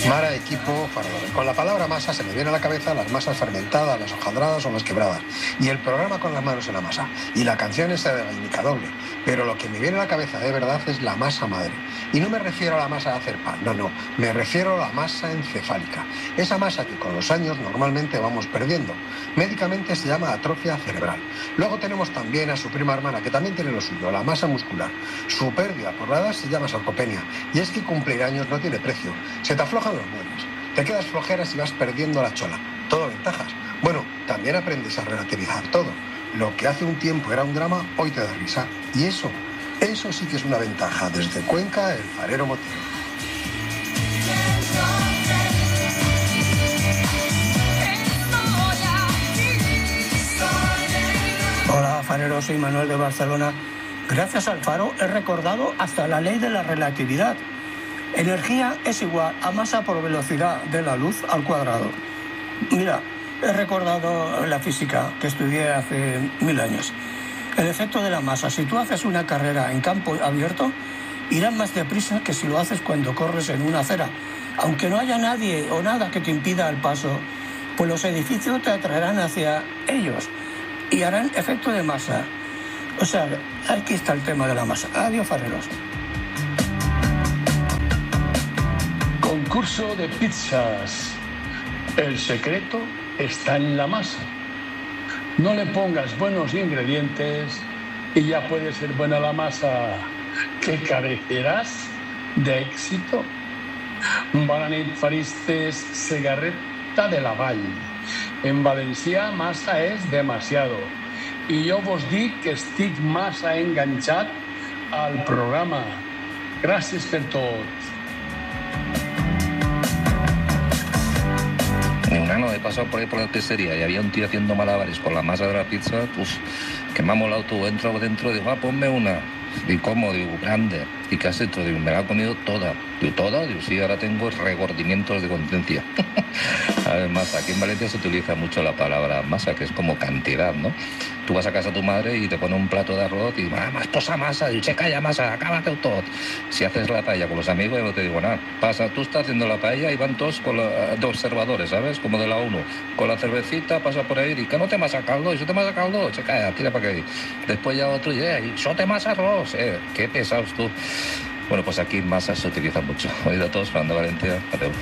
Mara, equipo, farador. Con la palabra masa se me viene a la cabeza las masas fermentadas, las hojaldradas o las quebradas. Y el programa con las manos en la masa. Y la canción esa de Gallinica Doble. Pero lo que me viene a la cabeza de verdad es la masa madre. Y no me refiero a la masa de hacer pan, no. Me refiero a la masa encefálica. Esa masa que con los años normalmente vamos perdiendo. Médicamente se llama atrofia cerebral. Luego tenemos también a su prima hermana, que también tiene lo suyo, la masa muscular. Su pérdida por la edad se llama sarcopenia. Y es que cumplir años no tiene precio. Se te aflojan los muebles, te quedas flojeras y vas perdiendo la chola. Todo ventajas. Bueno, también aprendes a relativizar todo. Lo que hace un tiempo era un drama, hoy te da risa. Y eso sí que es una ventaja. Desde Cuenca, el farero Motero. Hola, farero, soy Manuel de Barcelona. Gracias al faro he recordado hasta la ley de la relatividad. Energía es igual a masa por velocidad de la luz al cuadrado. Mira, he recordado la física que estudié hace 1000 años. El efecto de la masa. Si tú haces una carrera en campo abierto, irás más deprisa que si lo haces cuando corres en una acera. Aunque no haya nadie o nada que te impida el paso, pues los edificios te atraerán hacia ellos y harán efecto de masa. O sea, aquí está el tema de la masa. Adiós, fareros. Concurso de pizzas. El secreto está en la masa. No le pongas buenos ingredientes y ya puede ser buena la masa. ¿Que carecerás de éxito? Bona nit, faristes, Segarreta de la Vall. En Valencià massa és demasiado. I jo vos dic que estic massa enganxat al programa. Gràcies per tot. He pasado por ahí por la pizzería y había un tío haciendo malabares con la masa de la pizza, pues que me ha molado todo. Entro dentro y digo, ponme una. Digo, ¿cómo? Digo, grande. ¿Y qué has hecho? Digo, me la he comido toda. Digo, ¿toda? Digo, sí, ahora tengo regordimientos de conciencia. Además, aquí en Valencia se utiliza mucho la palabra masa, que es como cantidad, ¿no? Tú vas a casa de tu madre y te pone un plato de arroz y más posa masa, digo, che, calla masa, acábate todo. Si haces la paella con los amigos, yo no te digo nada. Pasa, tú estás haciendo la paella y van todos de observadores, ¿sabes? Como de la 1. Con la cervecita pasa por ahí y que no te masa caldo, eso te masa caldo, che, calla, tira para aquí. Después ya otro, y eso te masa arroz, qué pesados tú. Bueno, pues aquí masa se utiliza mucho. Oído a todos, Fernando Valencia, adiós.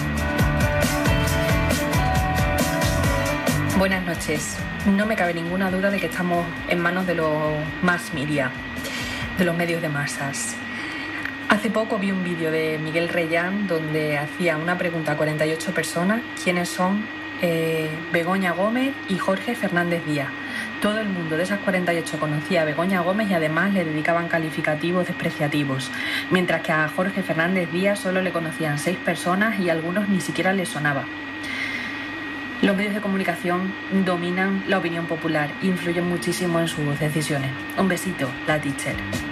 Buenas noches. No me cabe ninguna duda de que estamos en manos de los mass media, de los medios de masas. Hace poco vi un vídeo de Miguel Reyán donde hacía una pregunta a 48 personas, quiénes son Begoña Gómez y Jorge Fernández Díaz. Todo el mundo de esas 48 conocía a Begoña Gómez y además le dedicaban calificativos despreciativos, mientras que a Jorge Fernández Díaz solo le conocían 6 personas y a algunos ni siquiera les sonaba. Los medios de comunicación dominan la opinión popular e influyen muchísimo en sus decisiones. Un besito, la teacher.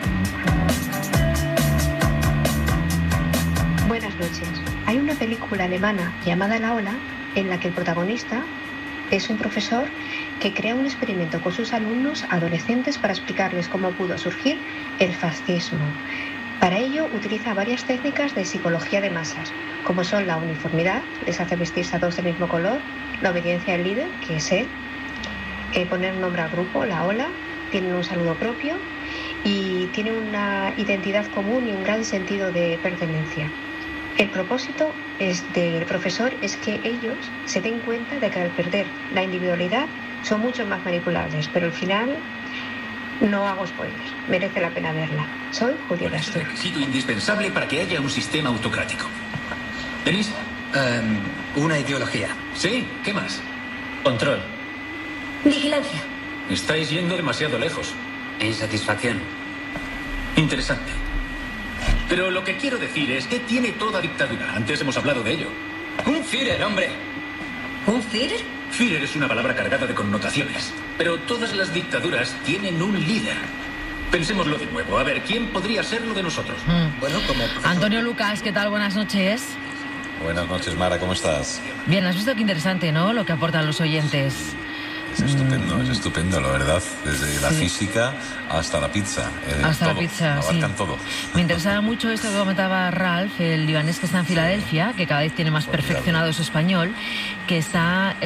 Buenas noches. Hay una película alemana llamada La Ola en la que el protagonista es un profesor que crea un experimento con sus alumnos adolescentes para explicarles cómo pudo surgir el fascismo. Para ello utiliza varias técnicas de psicología de masas, como son la uniformidad, les hace vestirse a todos del mismo color, la obediencia al líder, que es él, poner un nombre al grupo, la ola, tienen un saludo propio y tienen una identidad común y un gran sentido de pertenencia. El propósito del profesor es que ellos se den cuenta de que al perder la individualidad son mucho más manipulables, pero al final no hago spoilers, merece la pena verla. Soy Julia Castro. Es un requisito indispensable para que haya un sistema autocrático. ¿Denis? Una ideología. Sí, ¿qué más? Control. Vigilancia. Estáis yendo demasiado lejos. Insatisfacción. Interesante. Pero lo que quiero decir es que tiene toda dictadura. Antes hemos hablado de ello. Un Führer, hombre. ¿Un Führer? Führer es una palabra cargada de connotaciones. Pero todas las dictaduras tienen un líder. Pensémoslo de nuevo. A ver, ¿quién podría serlo de nosotros? Bueno, como profesor... Antonio Lucas, ¿qué tal? Buenas noches. Buenas noches, Mara, ¿cómo estás? Bien, has visto qué interesante, ¿no? Lo que aportan los oyentes. Es estupendo, la verdad. Desde la física hasta la pizza. Hasta todo, la pizza, abarcan todo. Me interesaba mucho esto que comentaba Ralph, el libanés que está en Filadelfia, que cada vez tiene más perfeccionado su español, que está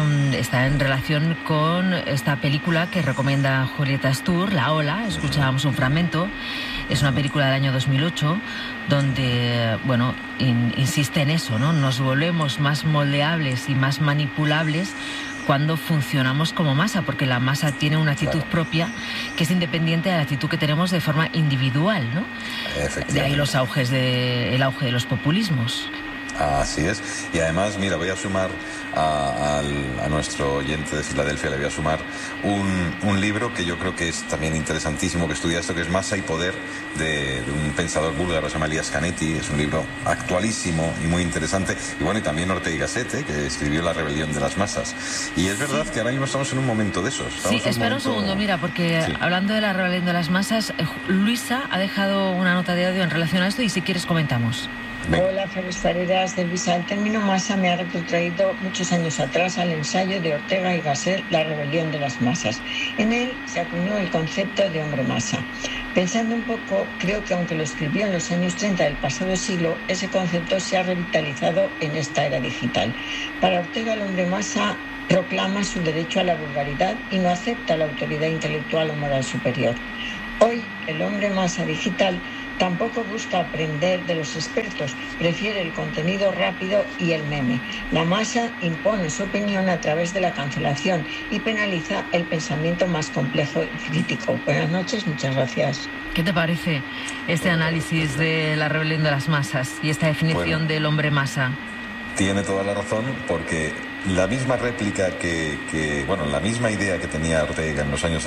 en relación con esta película que recomienda Julieta Astur, La Ola. Escuchábamos un fragmento. Es una película del año 2008 donde, bueno, insiste en eso, ¿no? Nos volvemos más moldeables y más manipulables cuando funcionamos como masa, porque la masa tiene una actitud propia que es independiente de la actitud que tenemos de forma individual, ¿no? De ahí el auge de los populismos. Así es. Y además, mira, voy a sumar a nuestro oyente de Filadelfia, le voy a sumar un libro que yo creo que es también interesantísimo, que estudia esto, que es Masa y Poder, de un pensador búlgaro, se llama Elias Canetti. Es un libro actualísimo y muy interesante. Y bueno, y también Ortega y Gasset, que escribió La rebelión de las masas. Y es verdad que ahora mismo estamos en un momento de esos. Espera un segundo, mira, porque hablando de la rebelión de las masas, Luisa ha dejado una nota de audio en relación a esto y si quieres comentamos. Hola, Fareras de Luisa. El término masa me ha retrotraído muchos años atrás al ensayo de Ortega y Gasset, La rebelión de las masas. En él se acuñó el concepto de hombre masa. Pensando un poco, creo que aunque lo escribió en los años 30 del pasado siglo, ese concepto se ha revitalizado en esta era digital. Para Ortega, el hombre masa proclama su derecho a la vulgaridad y no acepta la autoridad intelectual o moral superior. Hoy, el hombre masa digital tampoco busca aprender de los expertos, prefiere el contenido rápido y el meme. La masa impone su opinión a través de la cancelación y penaliza el pensamiento más complejo y crítico. Buenas noches, muchas gracias. ¿Qué te parece este análisis de la rebelión de las masas y esta definición del hombre masa? Tiene toda la razón, porque la misma réplica la misma idea que tenía Ortega en los años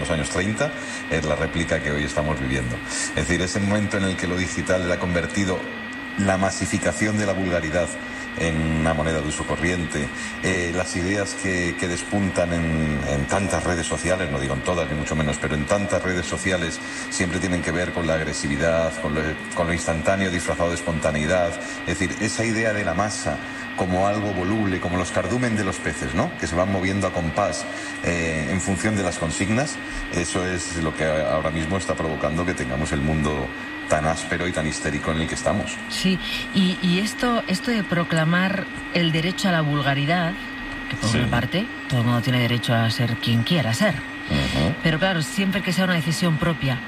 30 es la réplica que hoy estamos viviendo. Es decir, ese momento en el que lo digital ha convertido la masificación de la vulgaridad en una moneda de uso corriente, las ideas que despuntan en tantas redes sociales, no digo en todas ni mucho menos, pero en tantas redes sociales siempre tienen que ver con la agresividad, con lo instantáneo disfrazado de espontaneidad. Es decir, esa idea de la masa como algo voluble, como los cardumen de los peces, ¿no? Que se van moviendo a compás en función de las consignas. Eso es lo que ahora mismo está provocando que tengamos el mundo tan áspero y tan histérico en el que estamos. Sí, y esto de proclamar el derecho a la vulgaridad, que por una parte todo el mundo tiene derecho a ser quien quiera ser, pero claro, siempre que sea una decisión propia.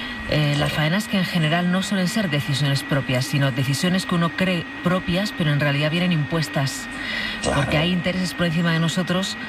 La faena es que en general no suelen ser decisiones propias, sino decisiones que uno cree propias, pero en realidad vienen impuestas. Claro. Porque hay intereses por encima de nosotros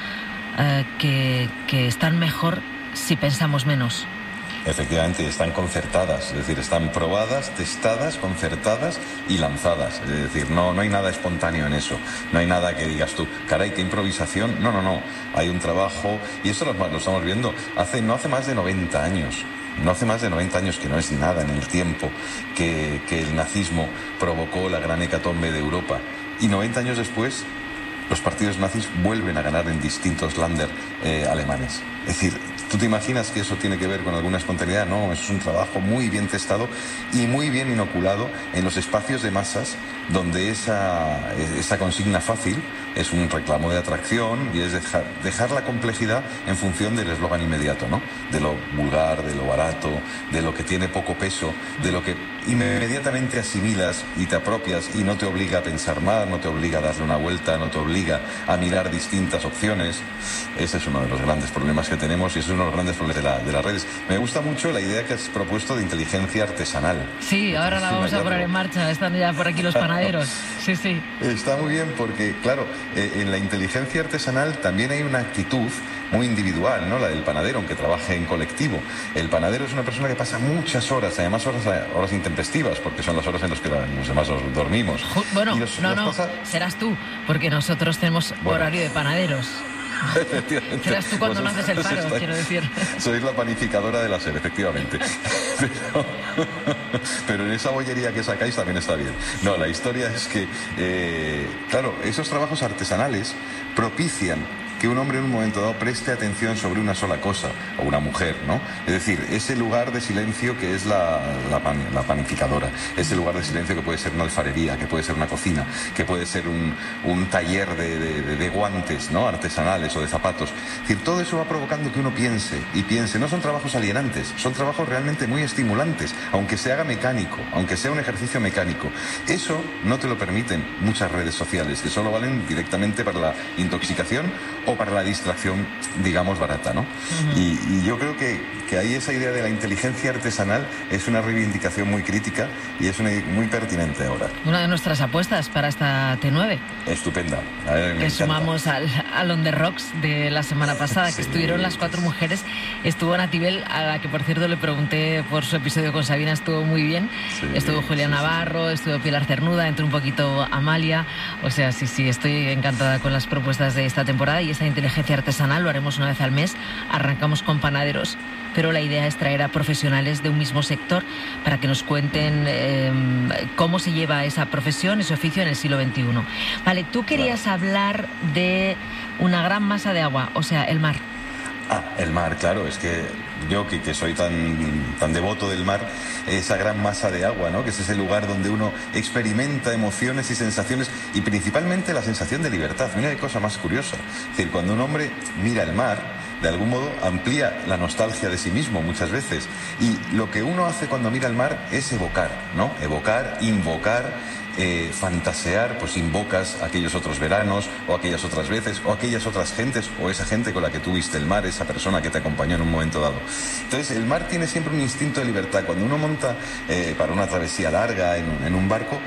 que están mejor si pensamos menos. Efectivamente, están concertadas, es decir, están probadas, testadas, concertadas y lanzadas. Es decir, no hay nada espontáneo en eso. No hay nada que digas tú, caray, qué improvisación. No. Hay un trabajo, y esto lo estamos viendo, no hace más de 90 años. No hace más de 90 años, que no es nada en el tiempo, que el nazismo provocó la gran hecatombe de Europa. Y 90 años después, los partidos nazis vuelven a ganar en distintos Länder alemanes. Es decir, ¿tú te imaginas que eso tiene que ver con alguna espontaneidad? No, es un trabajo muy bien testado y muy bien inoculado en los espacios de masas donde esa consigna fácil es un reclamo de atracción y es dejar la complejidad en función del eslogan inmediato, ¿no? De lo vulgar, de lo barato, de lo que tiene poco peso, de lo que inmediatamente asimilas y te apropias y no te obliga a pensar más, no te obliga a darle una vuelta, no te obliga a mirar distintas opciones. Ese es uno de los grandes problemas que tenemos y ese es uno de los grandes problemas de las redes. Me gusta mucho la idea que has propuesto de inteligencia artesanal. Sí, ahora la vamos a poner en marcha, están ya por aquí los panaderos. Sí. Está muy bien porque, claro, en la inteligencia artesanal también hay una actitud muy individual, ¿no? La del panadero, aunque trabaje en colectivo. El panadero es una persona que pasa muchas horas, además horas intempestivas, porque son las horas en las que los demás dormimos. Bueno, serás tú, porque nosotros tenemos horario de panaderos. Serás tú cuando no haces el paro, quiero decir. Sois la panificadora de la SER, efectivamente. Pero en esa bollería que sacáis también está bien. No, la historia es que, claro, esos trabajos artesanales propician que un hombre en un momento dado preste atención sobre una sola cosa, o una mujer, ¿no? Es decir, ese lugar de silencio que es la panificadora, ese lugar de silencio que puede ser una alfarería, que puede ser una cocina, que puede ser un taller de guantes, ¿no? Artesanales o de zapatos. Es decir, todo eso va provocando que uno piense y piense. No son trabajos alienantes, son trabajos realmente muy estimulantes, aunque se haga mecánico, aunque sea un ejercicio mecánico. Eso no te lo permiten muchas redes sociales, que solo valen directamente para la intoxicación o para la distracción, digamos, barata, ¿no? Y yo creo que ahí esa idea de la inteligencia artesanal es una reivindicación muy crítica y es muy pertinente ahora. Una de nuestras apuestas para esta T9. Estupenda. Que sumamos al On The Rocks de la semana pasada, que estuvieron las 4 mujeres. Estuvo Natibel, a la que por cierto le pregunté por su episodio con Sabina, estuvo muy bien. Estuvo Julia Navarro, estuvo Pilar Cernuda, entró un poquito Amalia. O sea, sí, estoy encantada con las propuestas de esta temporada y esta inteligencia artesanal lo haremos una vez al mes. Arrancamos con panaderos, pero la idea es traer a profesionales de un mismo sector para que nos cuenten cómo se lleva esa profesión, ese oficio en el siglo XXI. Vale, tú querías hablar de una gran masa de agua, o sea, el mar. El mar, claro, es que yo que soy tan devoto del mar, esa gran masa de agua, ¿no? Que es ese lugar donde uno experimenta emociones y sensaciones y principalmente la sensación de libertad. Mira qué cosa más curiosa. Es decir, cuando un hombre mira el mar, de algún modo amplía la nostalgia de sí mismo muchas veces. Y lo que uno hace cuando mira el mar es evocar, ¿no? Evocar, invocar, fantasear, pues invocas aquellos otros veranos o aquellas otras veces o aquellas otras gentes o esa gente con la que tú viste el mar, esa persona que te acompañó en un momento dado. Entonces el mar tiene siempre un instinto de libertad. Cuando uno monta para una travesía larga en un barco,